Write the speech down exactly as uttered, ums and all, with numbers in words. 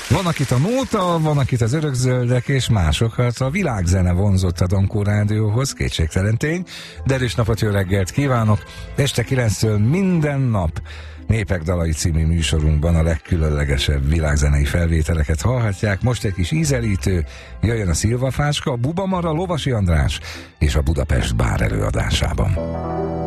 Van, akit a nóta, van, akit az örökzöldek, és másokat a világzene vonzott a Dankó Rádióhoz, kétségtelen tény. De erős napot, jó reggelt kívánok! Este kilenctől minden nap Népek dalai című műsorunkban a legkülönlegesebb világzenei felvételeket hallhatják. Most egy kis ízelítő, jöjjön a Szilvafácska, a Bubamara, Lovasi András és a Budapest Bár előadásában.